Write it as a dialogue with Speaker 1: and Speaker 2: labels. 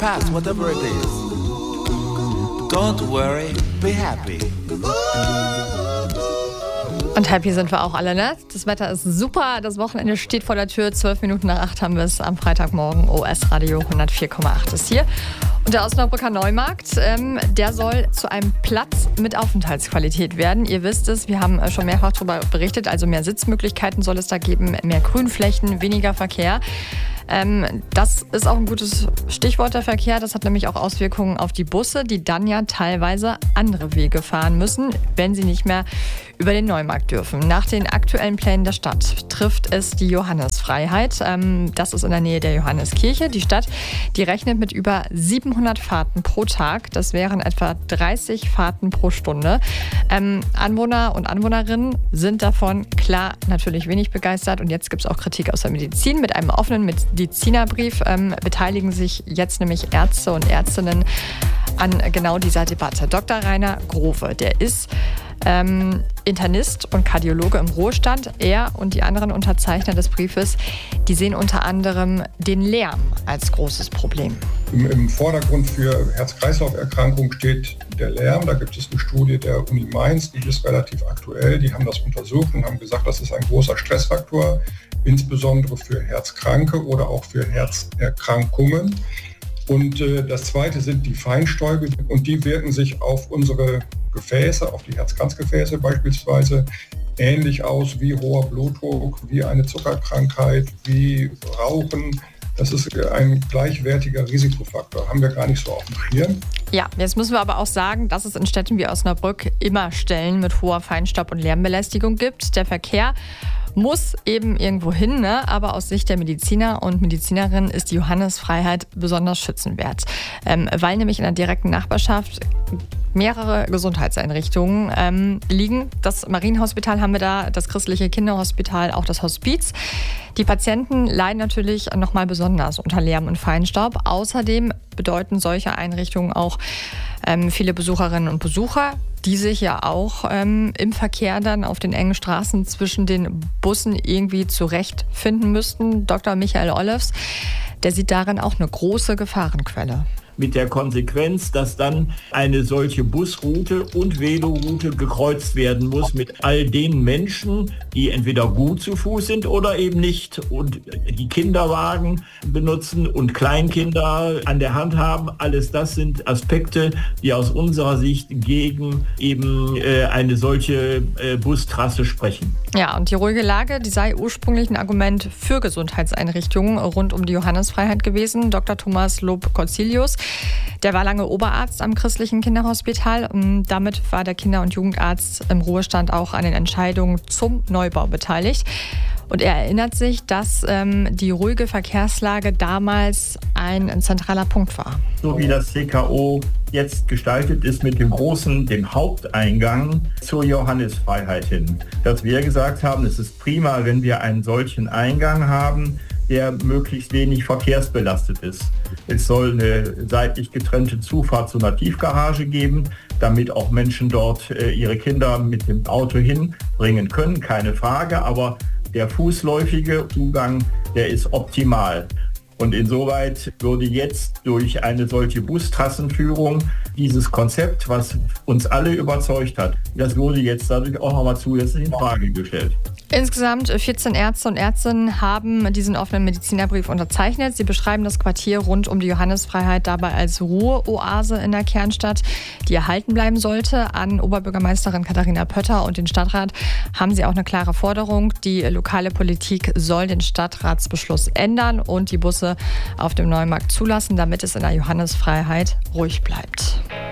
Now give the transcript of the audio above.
Speaker 1: Pass, whatever it is. Don't worry, be happy.
Speaker 2: Und happy sind wir auch alle, ne? Das Wetter ist super, das Wochenende steht vor der Tür. 12 Minuten nach 8 haben wir es am Freitagmorgen. OS Radio 104,8 ist hier. Und der Osnabrücker Neumarkt, der soll zu einem Platz mit Aufenthaltsqualität werden. Ihr wisst es, wir haben schon mehrfach darüber berichtet. Also mehr Sitzmöglichkeiten soll es da geben, mehr Grünflächen, weniger Verkehr. Das ist auch ein gutes Stichwort, der Verkehr. Das hat nämlich auch Auswirkungen auf die Busse, die dann ja teilweise andere Wege fahren müssen, wenn sie nicht mehr über den Neumarkt dürfen. Nach den aktuellen Plänen der Stadt trifft es die Johannesfreiheit. Das ist in der Nähe der Johanneskirche. Die Stadt, die rechnet mit über 700 Fahrten pro Tag. Das wären etwa 30 Fahrten pro Stunde. Anwohner und Anwohnerinnen sind davon klar natürlich wenig begeistert. Und jetzt gibt es auch Kritik aus der Medizin. Mit einem offenen Medizinerbrief beteiligen sich jetzt nämlich Ärzte und Ärztinnen an genau dieser Debatte. Dr. Rainer Grove, der ist Internist und Kardiologe im Ruhestand. Er und die anderen Unterzeichner des Briefes, die sehen unter anderem den Lärm als großes Problem.
Speaker 3: Im Vordergrund für Herz-Kreislauf-Erkrankungen steht der Lärm. Da gibt es eine Studie der Uni Mainz, die ist relativ aktuell. Die haben das untersucht und haben gesagt, das ist ein großer Stressfaktor, insbesondere für Herzkranke oder auch für Herzerkrankungen. Und das Zweite sind die Feinstäube und die wirken sich auf unsere Gefäße, auf die Herzkranzgefäße beispielsweise, ähnlich aus wie hoher Blutdruck, wie eine Zuckerkrankheit, wie Rauchen. Das ist ein gleichwertiger Risikofaktor. Haben wir gar nicht so auf dem Schirm.
Speaker 2: Ja, jetzt müssen wir aber auch sagen, dass es in Städten wie Osnabrück immer Stellen mit hoher Feinstaub- und Lärmbelästigung gibt. Der Verkehr muss eben irgendwo hin, ne? Aber aus Sicht der Mediziner und Medizinerinnen ist die Johannesfreiheit besonders schützenwert, weil nämlich in der direkten Nachbarschaft mehrere Gesundheitseinrichtungen liegen. Das Marienhospital haben wir da, das christliche Kinderhospital, auch das Hospiz. Die Patienten leiden natürlich nochmal besonders unter Lärm und Feinstaub. Außerdem bedeuten solche Einrichtungen auch viele Besucherinnen und Besucher, die sich ja auch im Verkehr dann auf den engen Straßen zwischen den Bussen irgendwie zurechtfinden müssten. Dr. Michael Olofs, der sieht darin auch eine große Gefahrenquelle.
Speaker 4: Mit der Konsequenz, dass dann eine solche Busroute und Veloroute gekreuzt werden muss mit all den Menschen, die entweder gut zu Fuß sind oder eben nicht und die Kinderwagen benutzen und Kleinkinder an der Hand haben. Alles das sind Aspekte, die aus unserer Sicht gegen eben eine solche Bustrasse sprechen.
Speaker 2: Ja, und die ruhige Lage, die sei ursprünglich ein Argument für Gesundheitseinrichtungen rund um die Johannesfreiheit gewesen. Dr. Thomas Lob-Corzilius, der war lange Oberarzt am christlichen Kinderhospital. Und damit war der Kinder- und Jugendarzt im Ruhestand auch an den Entscheidungen zum Neubau beteiligt. Und er erinnert sich, dass die ruhige Verkehrslage damals ein zentraler Punkt war.
Speaker 4: So wie das CKO jetzt gestaltet ist mit dem Haupteingang zur Johannesfreiheit hin. Dass wir gesagt haben, es ist prima, wenn wir einen solchen Eingang haben, der möglichst wenig verkehrsbelastet ist. Es soll eine seitlich getrennte Zufahrt zu einer Tiefgarage geben, damit auch Menschen dort ihre Kinder mit dem Auto hinbringen können, keine Frage, aber der fußläufige Zugang, der ist optimal. Und insoweit würde jetzt durch eine solche Bustrassenführung dieses Konzept, was uns alle überzeugt hat, das wurde jetzt dadurch auch nochmal zusätzlich in Frage gestellt.
Speaker 2: Insgesamt 14 Ärzte und Ärztinnen haben diesen offenen Medizinerbrief unterzeichnet. Sie beschreiben das Quartier rund um die Johannesfreiheit dabei als Ruheoase in der Kernstadt, die erhalten bleiben sollte. An Oberbürgermeisterin Katharina Pötter und den Stadtrat haben sie auch eine klare Forderung. Die lokale Politik soll den Stadtratsbeschluss ändern und die Busse auf dem Neumarkt zulassen, damit es in der Johannesfreiheit ruhig bleibt.